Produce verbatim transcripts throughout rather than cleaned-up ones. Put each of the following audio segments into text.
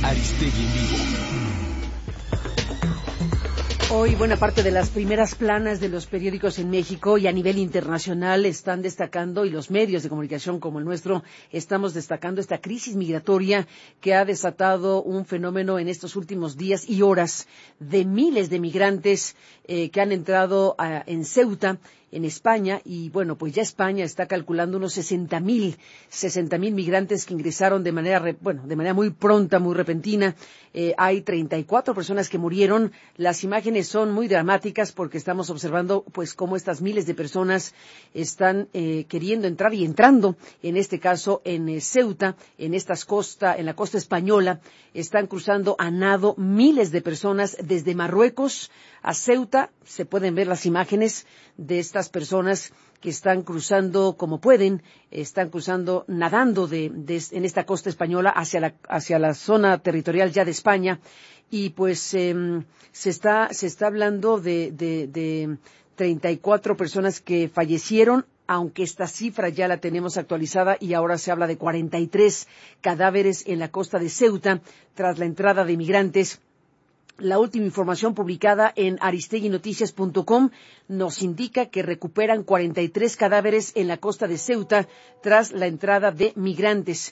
Aristegui en vivo. Hoy buena parte de las primeras planas de los periódicos en México y a nivel internacional están destacando, y los medios de comunicación como el nuestro, estamos destacando esta crisis migratoria que ha desatado un fenómeno en estos últimos días y horas de miles de migrantes eh, que han entrado a, en Ceuta, en España, y bueno, pues ya España está calculando unos sesenta mil, sesenta mil migrantes que ingresaron de manera, re, bueno, de manera muy pronta, muy repentina. Eh, hay treinta y cuatro personas que murieron. Las imágenes son muy dramáticas porque estamos observando, pues, cómo estas miles de personas están eh, queriendo entrar y entrando, en este caso, en eh, Ceuta, en estas costa, en la costa española, están cruzando a nado miles de personas desde Marruecos a Ceuta. Se pueden ver las imágenes de estas personas que están cruzando como pueden, están cruzando, nadando de, de, en esta costa española hacia la, hacia la zona territorial ya de España, y pues eh, se está, se está hablando de, de, de treinta y cuatro personas que fallecieron, aunque esta cifra ya la tenemos actualizada y ahora se habla de cuarenta y tres cadáveres en la costa de Ceuta tras la entrada de migrantes. La última información publicada en aristegui noticias punto com nos indica que recuperan cuarenta y tres cadáveres en la costa de Ceuta tras la entrada de migrantes.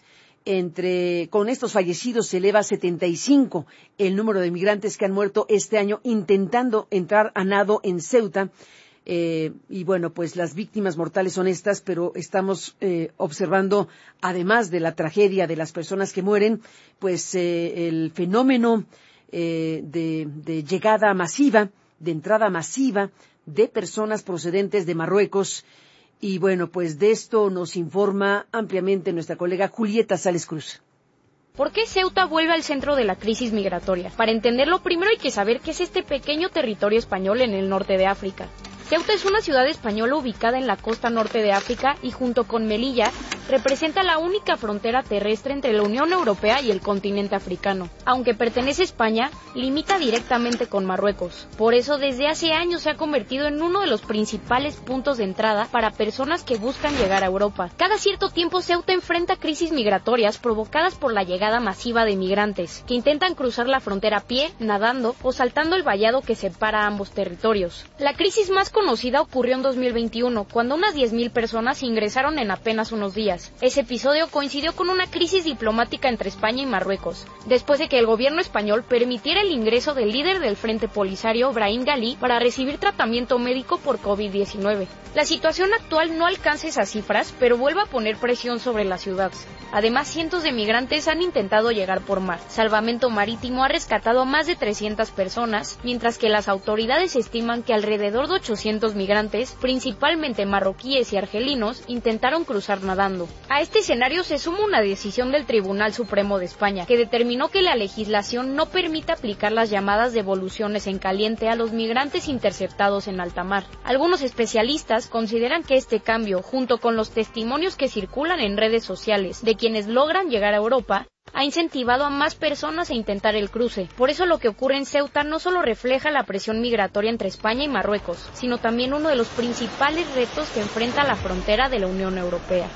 Entre, con estos fallecidos se eleva a setenta y cinco el número de migrantes que han muerto este año intentando entrar a nado en Ceuta. Eh, y bueno, pues las víctimas mortales son estas, pero estamos eh, observando, además de la tragedia de las personas que mueren, pues eh, el fenómeno Eh, de, de llegada masiva, de entrada masiva de personas procedentes de Marruecos. Y bueno, pues de esto nos informa ampliamente nuestra colega Julieta Sales Cruz. ¿Por qué Ceuta vuelve al centro de la crisis migratoria? Para entenderlo, primero hay que saber qué es este pequeño territorio español en el norte de África. Ceuta es una ciudad española ubicada en la costa norte de África y junto con Melilla representa la única frontera terrestre entre la Unión Europea y el continente africano. Aunque pertenece a España, limita directamente con Marruecos. Por eso desde hace años se ha convertido en uno de los principales puntos de entrada para personas que buscan llegar a Europa. Cada cierto tiempo Ceuta enfrenta crisis migratorias provocadas por la llegada masiva de migrantes, que intentan cruzar la frontera a pie, nadando o saltando el vallado que separa ambos territorios. La crisis más conocida ocurrió en dos mil veintiuno, cuando unas diez mil personas ingresaron en apenas unos días. Ese episodio coincidió con una crisis diplomática entre España y Marruecos, después de que el gobierno español permitiera el ingreso del líder del Frente Polisario, Brahim Ghali, para recibir tratamiento médico por COVID diecinueve. La situación actual no alcanza esas cifras, pero vuelve a poner presión sobre la ciudad. Además, cientos de migrantes han intentado llegar por mar. Salvamento Marítimo ha rescatado a más de trescientas personas, mientras que las autoridades estiman que alrededor de ochocientos migrantes, principalmente marroquíes y argelinos, intentaron cruzar nadando. A este escenario se suma una decisión del Tribunal Supremo de España, que determinó que la legislación no permite aplicar las llamadas devoluciones en caliente a los migrantes interceptados en alta mar. Algunos especialistas consideran que este cambio, junto con los testimonios que circulan en redes sociales de quienes logran llegar a Europa, ha incentivado a más personas a intentar el cruce. Por eso lo que ocurre en Ceuta no solo refleja la presión migratoria entre España y Marruecos, sino también uno de los principales retos que enfrenta la frontera de la Unión Europea.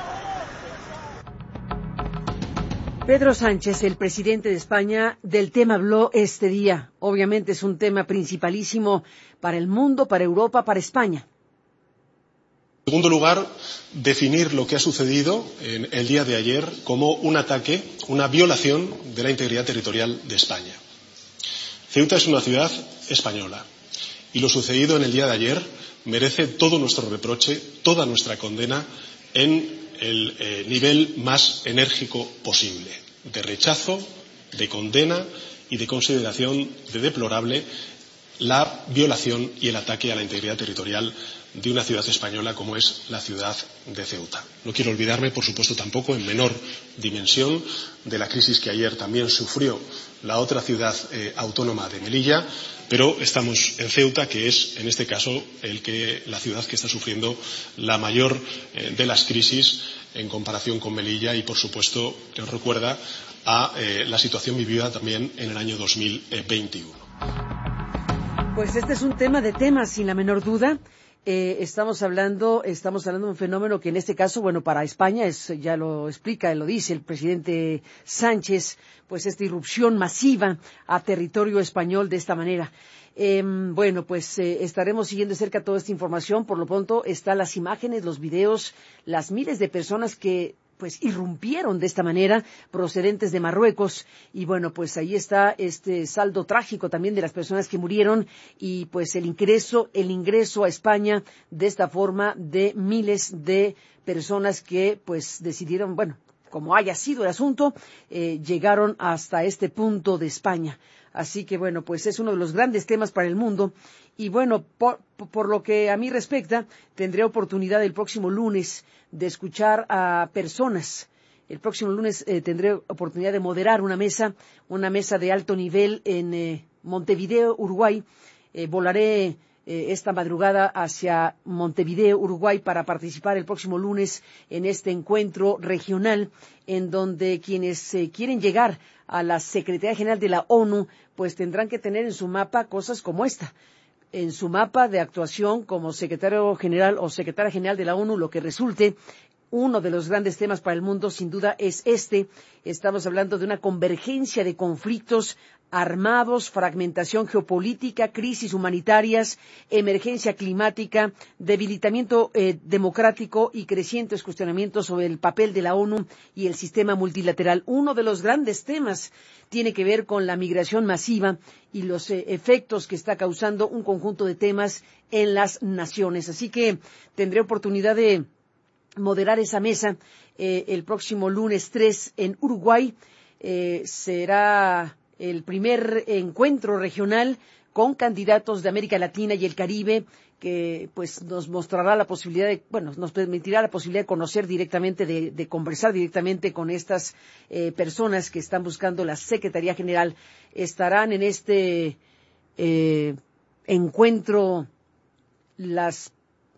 Pedro Sánchez, el presidente de España, del tema habló este día. Obviamente es un tema principalísimo para el mundo, para Europa, para España. En segundo lugar, definir lo que ha sucedido en el día de ayer como un ataque, una violación de la integridad territorial de España. Ceuta es una ciudad española y lo sucedido en el día de ayer merece todo nuestro reproche, toda nuestra condena en el eh, nivel más enérgico posible, de rechazo, de condena y de consideración de deplorable la violación y el ataque a la integridad territorial de una ciudad española como es la ciudad de Ceuta. No quiero olvidarme, por supuesto, tampoco en menor dimensión de la crisis que ayer también sufrió la otra ciudad eh, autónoma de Melilla, pero estamos en Ceuta, que es, en este caso, el que, la ciudad que está sufriendo la mayor eh, de las crisis en comparación con Melilla y, por supuesto, que nos recuerda a eh, la situación vivida también en el año dos mil veintiuno. Pues este es un tema de temas, sin la menor duda. Eh, estamos hablando, estamos hablando de un fenómeno que en este caso, bueno, para España es, ya lo explica, lo dice el presidente Sánchez, pues esta irrupción masiva a territorio español de esta manera. Eh, bueno, pues eh, estaremos siguiendo de cerca toda esta información. Por lo pronto están las imágenes, los videos, las miles de personas que pues irrumpieron de esta manera procedentes de Marruecos y bueno, pues ahí está este saldo trágico también de las personas que murieron y pues el ingreso, el ingreso a España de esta forma de miles de personas que pues decidieron, bueno, como haya sido el asunto, eh, llegaron hasta este punto de España. Así que bueno, pues es uno de los grandes temas para el mundo. Y bueno, por, por lo que a mí respecta, tendré oportunidad el próximo lunes de escuchar a personas. El próximo lunes eh, tendré oportunidad de moderar una mesa, una mesa de alto nivel en eh, Montevideo, Uruguay. Eh, volaré eh, esta madrugada hacia Montevideo, Uruguay, para participar el próximo lunes en este encuentro regional en donde quienes eh, quieren llegar a la Secretaría General de la ONU, pues tendrán que tener en su mapa cosas como esta. En su mapa de actuación como secretario general o secretaria general de la ONU, lo que resulte, uno de los grandes temas para el mundo, sin duda, es este. Estamos hablando de una convergencia de conflictos armados, fragmentación geopolítica, crisis humanitarias, emergencia climática, debilitamiento eh, democrático y crecientes cuestionamientos sobre el papel de la ONU y el sistema multilateral. Uno de los grandes temas tiene que ver con la migración masiva y los eh, efectos que está causando un conjunto de temas en las naciones. Así que tendré oportunidad de moderar esa mesa eh, el próximo lunes tres en Uruguay. Eh, será el primer encuentro regional con candidatos de América Latina y el Caribe que pues nos mostrará la posibilidad de, bueno, nos permitirá la posibilidad de conocer directamente, de, de conversar directamente con estas eh, personas que están buscando la Secretaría General. Estarán en este eh, encuentro las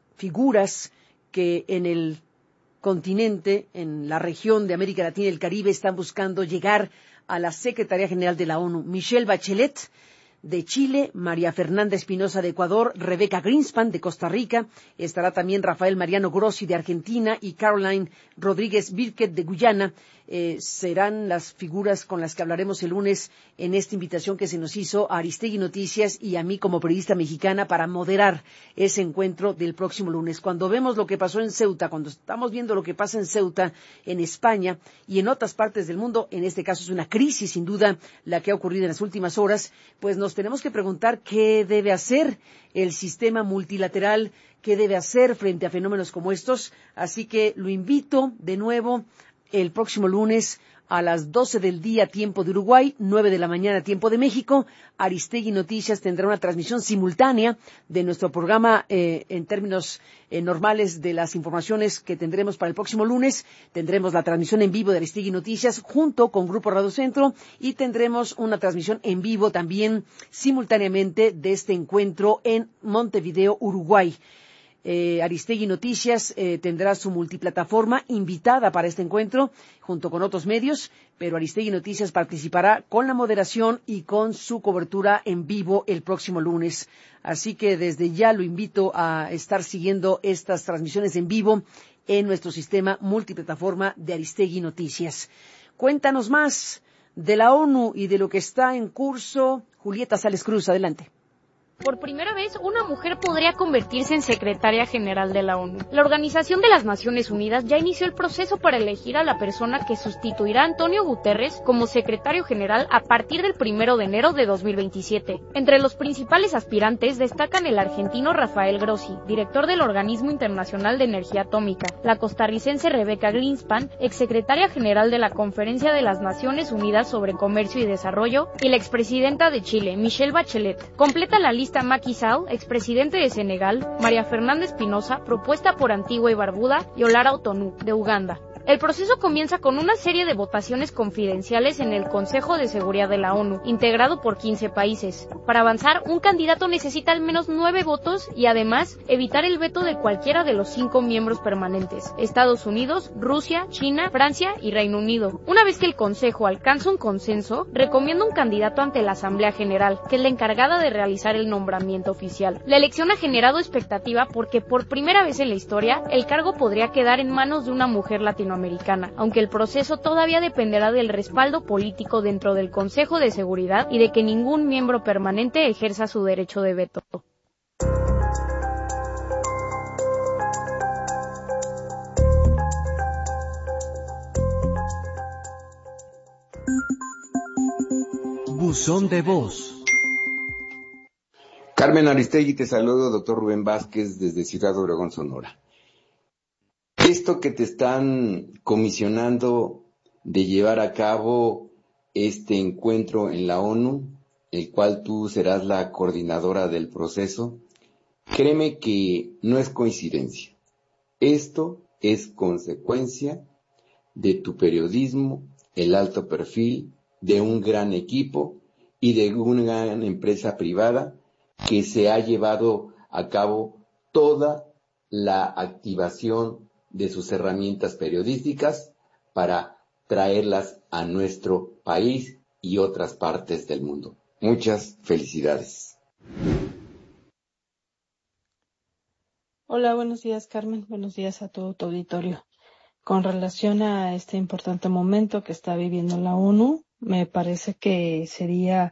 figuras que en el continente, en la región de América Latina y el Caribe, están buscando llegar a la Secretaría General de la ONU. Michelle Bachelet, de Chile, María Fernanda Espinosa, de Ecuador, Rebeca Greenspan, de Costa Rica, estará también Rafael Mariano Grossi, de Argentina, y Caroline Rodríguez Birket, de Guyana. Eh, serán las figuras con las que hablaremos el lunes en esta invitación que se nos hizo a Aristegui Noticias y a mí como periodista mexicana para moderar ese encuentro del próximo lunes. Cuando vemos lo que pasó en Ceuta, cuando estamos viendo lo que pasa en Ceuta, en España y en otras partes del mundo, en este caso es una crisis sin duda la que ha ocurrido en las últimas horas, pues nos tenemos que preguntar qué debe hacer el sistema multilateral, qué debe hacer frente a fenómenos como estos. Así que lo invito de nuevo el próximo lunes a las doce del día, tiempo de Uruguay, nueve de la mañana, tiempo de México. Aristegui Noticias tendrá una transmisión simultánea de nuestro programa eh, en términos eh, normales de las informaciones que tendremos para el próximo lunes. Tendremos la transmisión en vivo de Aristegui Noticias junto con Grupo Radio Centro y tendremos una transmisión en vivo también simultáneamente de este encuentro en Montevideo, Uruguay. Eh, Aristegui Noticias eh, tendrá su multiplataforma invitada para este encuentro junto con otros medios, pero Aristegui Noticias participará con la moderación y con su cobertura en vivo el próximo lunes. Así que desde ya lo invito a estar siguiendo estas transmisiones en vivo en nuestro sistema multiplataforma de Aristegui Noticias. Cuéntanos más de la ONU y de lo que está en curso. Julieta Sales Cruz, adelante. Por primera vez, una mujer podría convertirse en secretaria general de la ONU. La Organización de las Naciones Unidas ya inició el proceso para elegir a la persona que sustituirá a Antonio Guterres como secretario general a partir del primero de enero de dos mil veintisiete. Entre los principales aspirantes destacan el argentino Rafael Grossi, director del Organismo Internacional de Energía Atómica, la costarricense Rebeca Greenspan, exsecretaria general de la Conferencia de las Naciones Unidas sobre Comercio y Desarrollo, y la expresidenta de Chile, Michelle Bachelet. Completa la lista Macky Sall, expresidente de Senegal, María Fernanda Espinosa, propuesta por Antigua y Barbuda, y Olara Otonu, de Uganda. El proceso comienza con una serie de votaciones confidenciales en el Consejo de Seguridad de la ONU, integrado por quince países. Para avanzar, un candidato necesita al menos nueve votos y además evitar el veto de cualquiera de los cinco miembros permanentes: Estados Unidos, Rusia, China, Francia y Reino Unido. Una vez que el Consejo alcanza un consenso, recomienda un candidato ante la Asamblea General, que es la encargada de realizar el nombramiento oficial. La elección ha generado expectativa porque por primera vez en la historia, el cargo podría quedar en manos de una mujer latinoamericana, aunque el proceso todavía dependerá del respaldo político dentro del Consejo de Seguridad y de que ningún miembro permanente ejerza su derecho de veto. Buzón de voz. Carmen Aristegui, te saludo, doctor Rubén Vázquez, desde Ciudad Obregón, Sonora. Esto que te están comisionando de llevar a cabo este encuentro en la ONU, el cual tú serás la coordinadora del proceso, créeme que no es coincidencia. Esto es consecuencia de tu periodismo, el alto perfil, de un gran equipo y de una gran empresa privada que se ha llevado a cabo toda la activación de sus herramientas periodísticas para traerlas a nuestro país y otras partes del mundo. Muchas felicidades. Hola, buenos días, Carmen. Buenos días a todo tu auditorio. Con relación a este importante momento que está viviendo la ONU, me parece que sería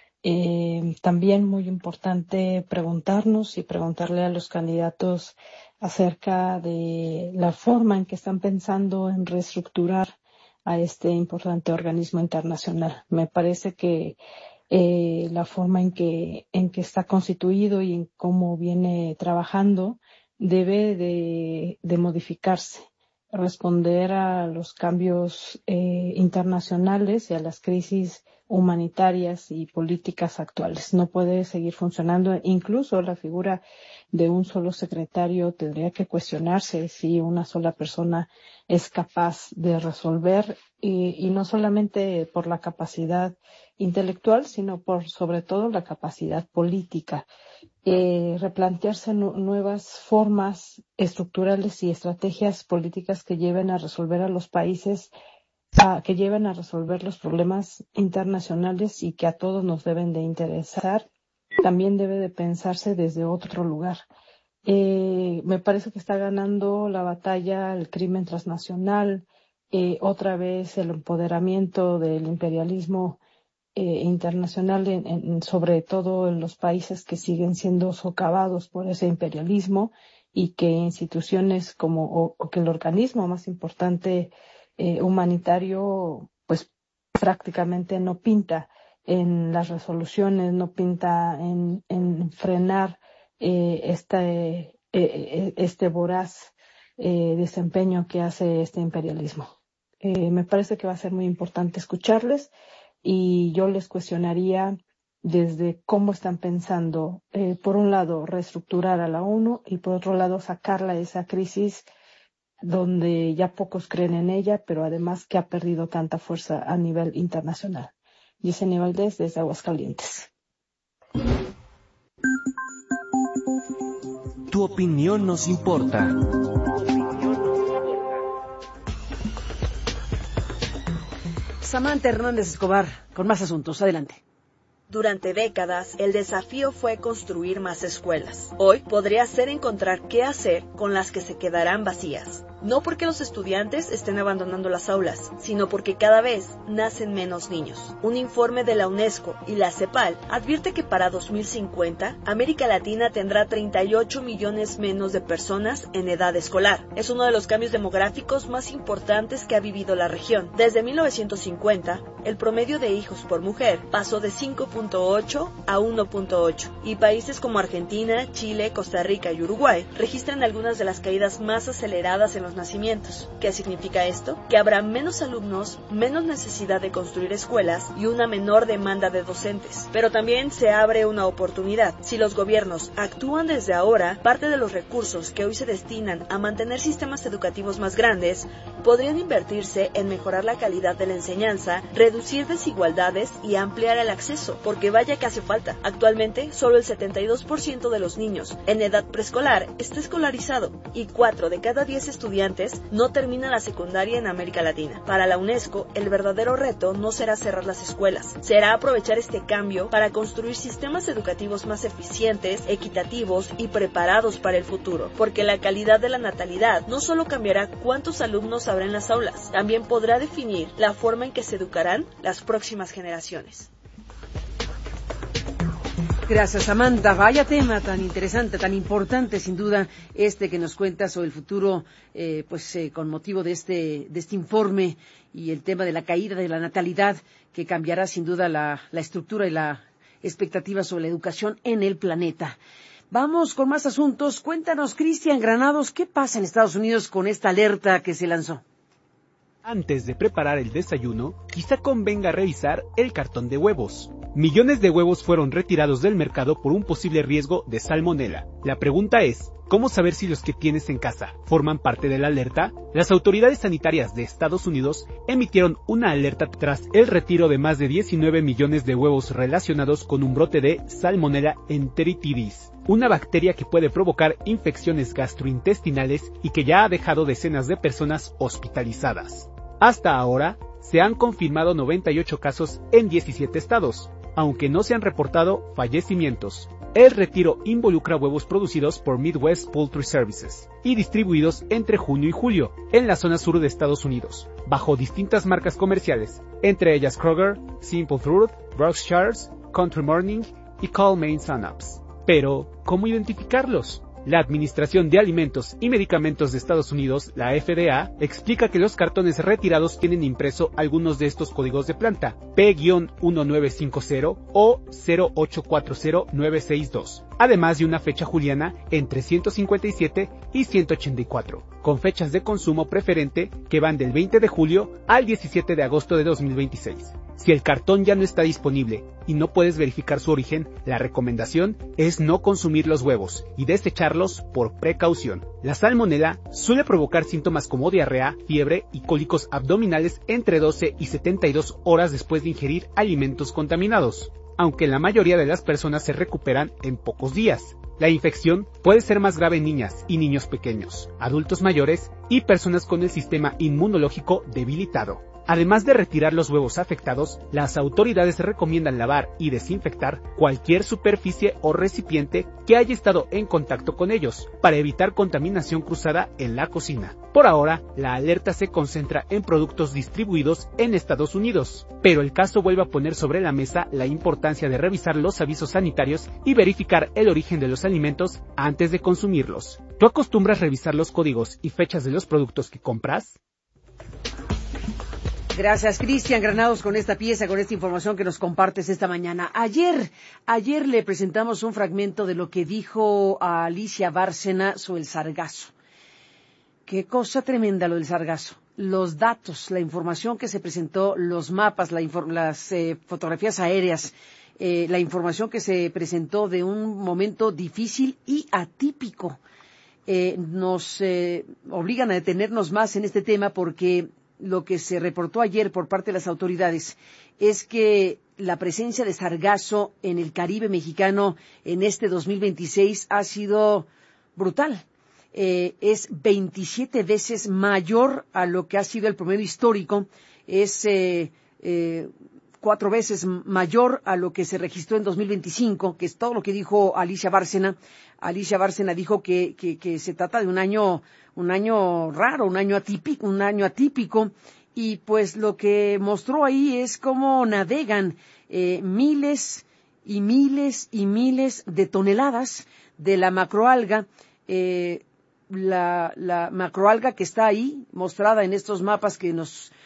eh, también muy importante preguntarnos y preguntarle a los candidatos acerca de la forma en que están pensando en reestructurar a este importante organismo internacional. Me parece que eh, la forma en que, en que está constituido y en cómo viene trabajando debe de, de modificarse, responder a los cambios eh, internacionales y a las crisis humanitarias y políticas actuales. No puede seguir funcionando. Incluso la figura de un solo secretario tendría que cuestionarse si una sola persona es capaz de resolver, y, y no solamente por la capacidad intelectual, sino por sobre todo la capacidad política. Eh, replantearse nu- nuevas formas estructurales y estrategias políticas que lleven a resolver a los países, a, que lleven a resolver los problemas internacionales y que a todos nos deben de interesar. También debe de pensarse desde otro lugar. Eh, me parece que está ganando la batalla el crimen transnacional, eh, otra vez el empoderamiento del imperialismo Eh, internacional, en, en, sobre todo en los países que siguen siendo socavados por ese imperialismo, y que instituciones como, o, o que el organismo más importante eh, humanitario, pues prácticamente no pinta en las resoluciones, no pinta en, en frenar eh, este, eh, este voraz eh, desempeño que hace este imperialismo. Eh, me parece que va a ser muy importante escucharles. Y yo les cuestionaría desde cómo están pensando, eh, por un lado, reestructurar a la ONU y por otro lado, sacarla de esa crisis donde ya pocos creen en ella, pero además que ha perdido tanta fuerza a nivel internacional. Yesenia Valdés, desde Aguascalientes. Tu opinión nos importa. Samantha Hernández Escobar, con más asuntos. Adelante. Durante décadas, el desafío fue construir más escuelas. Hoy podría ser encontrar qué hacer con las que se quedarán vacías. No porque los estudiantes estén abandonando las aulas, sino porque cada vez nacen menos niños. Un informe de la UNESCO y la CEPAL advierte que para dos mil cincuenta, América Latina tendrá treinta y ocho millones menos de personas en edad escolar. Es uno de los cambios demográficos más importantes que ha vivido la región. Desde mil novecientos cincuenta, el promedio de hijos por mujer pasó de cinco punto ocho a uno punto ocho, y países como Argentina, Chile, Costa Rica y Uruguay registran algunas de las caídas más aceleradas en los menos nacimientos. ¿Qué significa esto? Que habrá menos alumnos, menos necesidad de construir escuelas y una menor demanda de docentes. Pero también se abre una oportunidad. Si los gobiernos actúan desde ahora, parte de los recursos que hoy se destinan a mantener sistemas educativos más grandes podrían invertirse en mejorar la calidad de la enseñanza, reducir desigualdades y ampliar el acceso, porque vaya que hace falta. Actualmente, solo el setenta y dos por ciento de los niños en edad preescolar está escolarizado y cuatro de cada diez estudiantes no terminan la secundaria en América Latina. Para la UNESCO, el verdadero reto no será cerrar las escuelas, será aprovechar este cambio para construir sistemas educativos más eficientes, equitativos y preparados para el futuro, porque la calidad de la natalidad no solo cambiará cuántos alumnos habrá en las aulas, también podrá definir la forma en que se educarán las próximas generaciones. Gracias, Amanda. Vaya tema tan interesante, tan importante, sin duda, este que nos cuenta sobre el futuro, eh, pues eh, con motivo de este de este informe y el tema de la caída de la natalidad, que cambiará sin duda la, la estructura y la expectativa sobre la educación en el planeta. Vamos con más asuntos. Cuéntanos, Cristian Granados, ¿qué pasa en Estados Unidos con esta alerta que se lanzó? Antes de preparar el desayuno, quizá convenga revisar el cartón de huevos. Millones de huevos fueron retirados del mercado por un posible riesgo de salmonela. La pregunta es, ¿cómo saber si los que tienes en casa forman parte de la alerta? Las autoridades sanitarias de Estados Unidos emitieron una alerta tras el retiro de más de diecinueve millones de huevos relacionados con un brote de Salmonella enteritidis, una bacteria que puede provocar infecciones gastrointestinales y que ya ha dejado decenas de personas hospitalizadas. Hasta ahora, se han confirmado noventa y ocho casos en diecisiete estados, aunque no se han reportado fallecimientos. El retiro involucra huevos producidos por Midwest Poultry Services y distribuidos entre junio y julio en la zona sur de Estados Unidos, bajo distintas marcas comerciales, entre ellas Kroger, Simple Truth, Berkshire, Country Morning y Cal-Maine Sun-Ups. Pero, ¿cómo identificarlos? La Administración de Alimentos y Medicamentos de Estados Unidos, la F D A, explica que los cartones retirados tienen impreso algunos de estos códigos de planta, P uno nueve cinco cero o cero ocho cuatro cero nueve seis dos, además de una fecha juliana entre ciento cincuenta y siete y ciento ochenta y cuatro, con fechas de consumo preferente que van del veinte de julio al diecisiete de agosto de dos mil veintiséis. Si el cartón ya no está disponible y no puedes verificar su origen, la recomendación es no consumir los huevos y desecharlos por precaución. La salmonela suele provocar síntomas como diarrea, fiebre y cólicos abdominales entre doce y setenta y dos horas después de ingerir alimentos contaminados, aunque la mayoría de las personas se recuperan en pocos días. La infección puede ser más grave en niñas y niños pequeños, adultos mayores y personas con el sistema inmunológico debilitado. Además de retirar los huevos afectados, las autoridades recomiendan lavar y desinfectar cualquier superficie o recipiente que haya estado en contacto con ellos, para evitar contaminación cruzada en la cocina. Por ahora, la alerta se concentra en productos distribuidos en Estados Unidos, pero el caso vuelve a poner sobre la mesa la importancia de revisar los avisos sanitarios y verificar el origen de los alimentos antes de consumirlos. ¿Tú acostumbras revisar los códigos y fechas de los productos que compras? Gracias, Cristian Granados, con esta pieza, con esta información que nos compartes esta mañana. Ayer, ayer le presentamos un fragmento de lo que dijo a Alicia Bárcena sobre el sargazo. Qué cosa tremenda lo del sargazo. Los datos, la información que se presentó, los mapas, la infor- las eh, fotografías aéreas, eh, la información que se presentó de un momento difícil y atípico, eh, nos eh, obligan a detenernos más en este tema porque lo que se reportó ayer por parte de las autoridades es que la presencia de sargazo en el Caribe mexicano en este dos mil veintiséis ha sido brutal. Eh, es veintisiete veces mayor a lo que ha sido el promedio histórico, es eh, eh, cuatro veces mayor a lo que se registró en dos mil veinticinco, que es todo lo que dijo Alicia Bárcena. Alicia Bárcena dijo que, que, que se trata de un año, un año raro, un año atípico, un año atípico, y pues lo que mostró ahí es cómo navegan eh, miles y miles y miles de toneladas de la macroalga, eh, la, la macroalga que está ahí mostrada en estos mapas que nos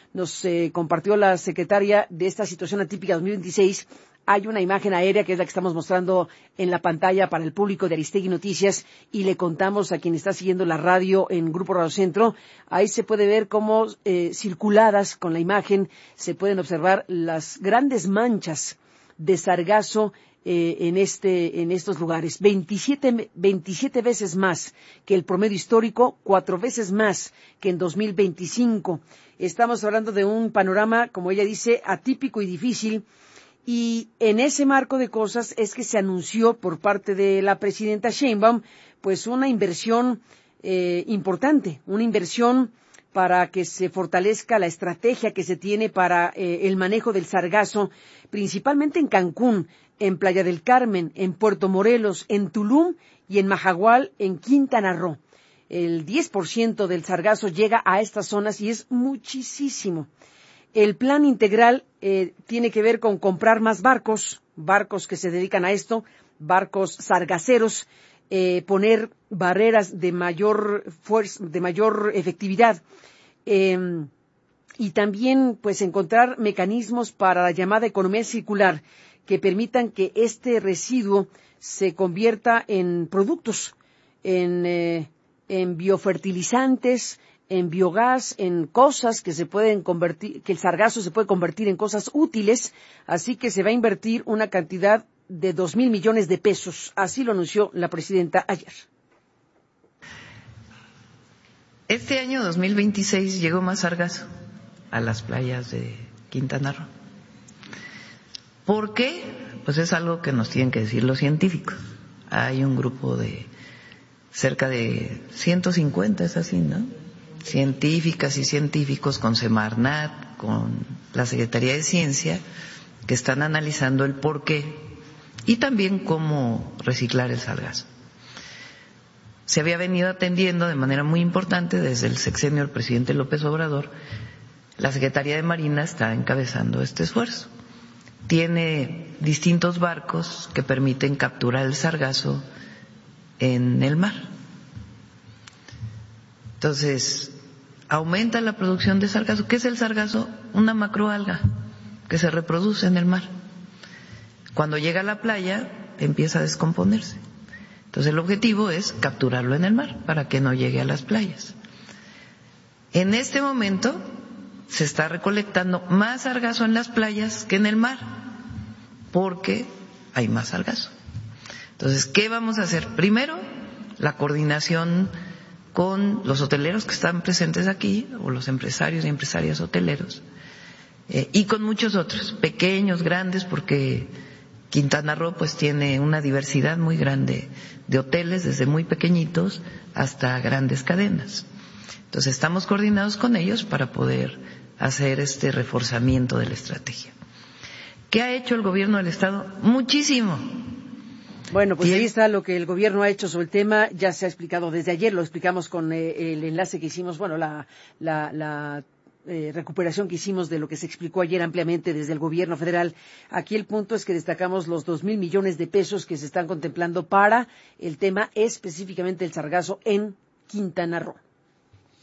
nos eh, compartió la secretaria de esta situación atípica dos mil veintiséis. Hay una imagen aérea que es la que estamos mostrando en la pantalla para el público de Aristegui Noticias y le contamos a quien está siguiendo la radio en Grupo Radio Centro. Ahí se puede ver cómo eh, circuladas con la imagen se pueden observar las grandes manchas de sargazo eh, en este en estos lugares. veintisiete, veintisiete veces más que el promedio histórico, cuatro veces más que en dos mil veinticinco. Estamos hablando de un panorama, como ella dice, atípico y difícil. Y en ese marco de cosas es que se anunció por parte de la presidenta Sheinbaum, pues una inversión eh, importante, una inversión para que se fortalezca la estrategia que se tiene para eh, el manejo del sargazo, principalmente en Cancún, en Playa del Carmen, en Puerto Morelos, en Tulum y en Mahahual, en Quintana Roo. El diez por ciento del sargazo llega a estas zonas y es muchísimo. El plan integral eh, tiene que ver con comprar más barcos, barcos que se dedican a esto, barcos sargaceros, eh, poner barreras de mayor fuerza, de mayor efectividad, eh, y también pues encontrar mecanismos para la llamada economía circular que permitan que este residuo se convierta en productos, en, eh, en biofertilizantes, en biogás, en cosas que se pueden convertir, que el sargazo se puede convertir en cosas útiles, así que se va a invertir una cantidad de dos mil millones de pesos. Así lo anunció la presidenta ayer. Este año dos mil veintiséis llegó más sargazo a las playas de Quintana Roo. ¿Por qué? Pues es algo que nos tienen que decir los científicos. Hay un grupo de cerca de ciento cincuenta, es así, ¿no?, científicas y científicos con Semarnat, con la Secretaría de Ciencia, que están analizando el por qué y también cómo reciclar el sargazo. Se había venido atendiendo de manera muy importante desde el sexenio del presidente López Obrador. La Secretaría de Marina está encabezando este esfuerzo. Tiene distintos barcos que permiten capturar el sargazo en el mar. Entonces, aumenta la producción de sargazo. ¿Qué es el sargazo? Una macroalga que se reproduce en el mar. Cuando llega a la playa, empieza a descomponerse. Entonces, el objetivo es capturarlo en el mar para que no llegue a las playas. En este momento, se está recolectando más sargazo en las playas que en el mar, porque hay más sargazo. Entonces, ¿qué vamos a hacer? Primero, la coordinación con los hoteleros que están presentes aquí, o los empresarios y empresarias hoteleros, eh, y con muchos otros, pequeños, grandes, porque Quintana Roo pues tiene una diversidad muy grande de hoteles, desde muy pequeñitos hasta grandes cadenas. Entonces estamos coordinados con ellos para poder hacer este reforzamiento de la estrategia. ¿Qué ha hecho el gobierno del Estado? Muchísimo. Bueno, pues ahí está lo que el gobierno ha hecho sobre el tema. Ya se ha explicado desde ayer, lo explicamos con eh, el enlace que hicimos, bueno, la, la, la eh, recuperación que hicimos de lo que se explicó ayer ampliamente desde el gobierno federal. Aquí el punto es que destacamos los dos mil millones de pesos que se están contemplando para el tema específicamente del sargazo en Quintana Roo.